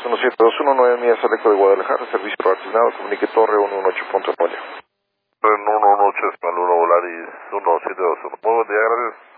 1721, 9 millas al eco de Guadalajara, servicio asignado, comunique Torre 118.9. En 118, Español Volaris 1721. Muy buen día, gracias.